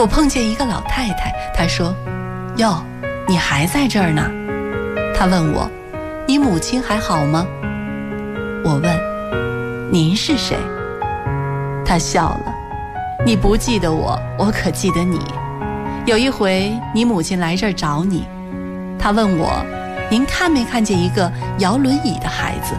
我碰见一个老太太，她说：哟，你还在这儿呢？她问我：你母亲还好吗？我问：您是谁？她笑了：你不记得我，我可记得你。有一回你母亲来这儿找你，她问我：您看没看见一个摇轮椅的孩子？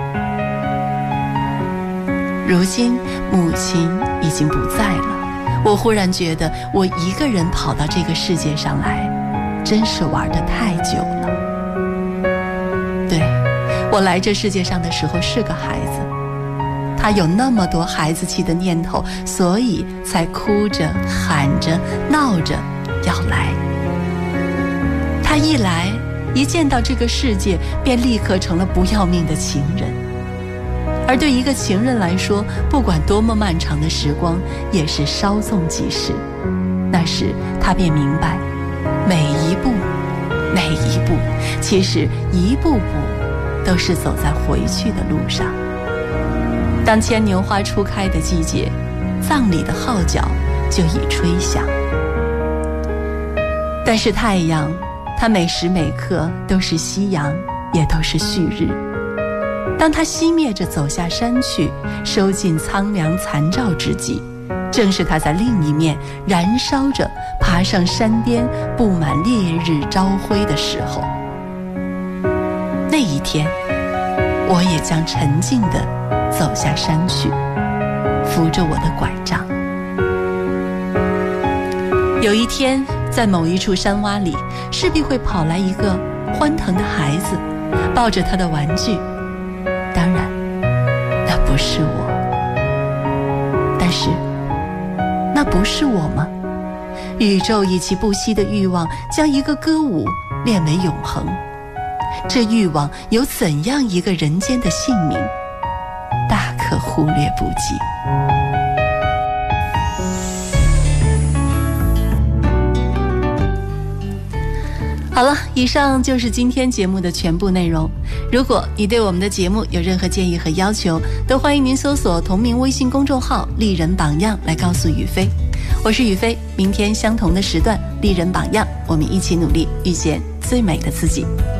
如今母亲已经不在了，我忽然觉得我一个人跑到这个世界上来，真是玩得太久了。对，我来这世界上的时候是个孩子，他有那么多孩子气的念头，所以才哭着喊着闹着要来。他一来，一见到这个世界，便立刻成了不要命的情人。而对一个情人来说，不管多么漫长的时光，也是稍纵即逝。那时他便明白，每一步其实一步步都是走在回去的路上。当牵牛花初开的季节，葬礼的号角就已吹响。但是太阳，它每时每刻都是夕阳，也都是旭日。当它熄灭着走下山去，收尽苍凉残照之际，正是它在另一面燃烧着爬上山巅，布满烈日朝晖的时候。那一天，我也将沉静地走下山去，扶着我的拐杖。有一天，在某一处山洼里，势必会跑来一个欢腾的孩子，抱着他的玩具。当然，那不是我。但是，那不是我吗？宇宙以其不息的欲望，将一个歌舞练为永恒。这欲望有怎样一个人间的姓名，大可忽略不计。好了，以上就是今天节目的全部内容。如果你对我们的节目有任何建议和要求，都欢迎您搜索同名微信公众号丽人榜样来告诉雨飞。我是雨飞，明天相同的时段丽人榜样，我们一起努力遇见最美的自己。